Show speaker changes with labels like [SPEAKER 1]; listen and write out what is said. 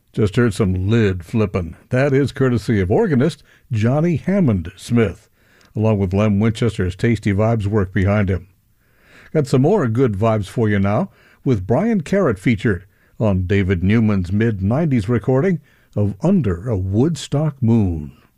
[SPEAKER 1] Just heard some lid flippin'. That is courtesy of organist Johnny Hammond Smith, along with Lem Winchester's tasty vibes work behind him. Got some more good vibes for you now, with Brian Carrott featured on David Newman's mid-90s recording of Under a Woodstock Moon.